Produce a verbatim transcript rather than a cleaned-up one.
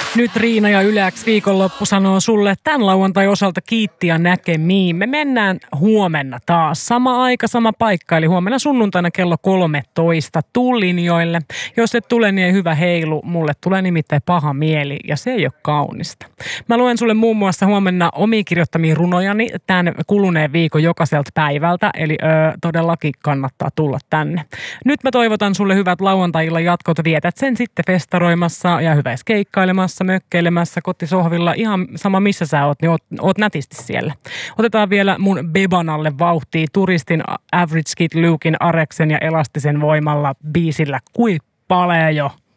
Nyt Riina ja Yle X viikonloppu sanoo sulle tämän lauantai osalta kiitti ja näkemiin. Me mennään huomenna taas. Sama aika, sama paikka, eli huomenna sunnuntaina kello kolmetoista Tullinjoille. Jos et tule, niin ei hyvä heilu. Mulle tulee nimittäin paha mieli ja se ei ole kaunista. Mä luen sulle muun muassa huomenna omiin kirjoittamia runojani tämän kuluneen viikon jokaiselta päivältä. Eli öö, todellakin kannattaa tulla tänne. Nyt mä toivotan sulle hyvät lauantai-illan jatkot. Vietät sen sitten festaroimassa ja hyväis keikkailemassa, mökkeilemässä, kotisohvilla. Ihan sama missä sä oot, niin oot, oot nätisti siellä. Otetaan vielä mun Bebanalle vauhtia turistin Average Kid Luken Areksen ja Elastisen voimalla biisillä Kui paljon.